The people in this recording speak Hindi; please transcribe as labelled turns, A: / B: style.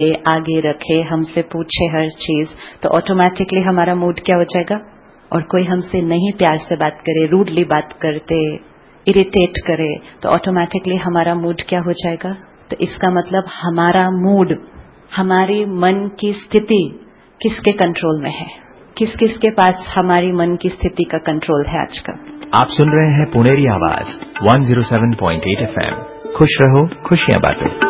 A: आगे रखे, हमसे पूछे हर चीज, तो ऑटोमेटिकली हमारा मूड क्या हो जाएगा। और कोई हमसे नहीं प्यार से बात करे, रूडली बात करते, इरिटेट करे, तो ऑटोमेटिकली हमारा मूड क्या हो जाएगा। तो इसका मतलब हमारा मूड, हमारी मन की स्थिति किसके कंट्रोल में है, किस किस के पास हमारी मन की स्थिति का कंट्रोल है आजकल।
B: आप सुन रहे हैं पुनेरी आवाज 107.8 FM। खुश रहो, खुशियां बांटो।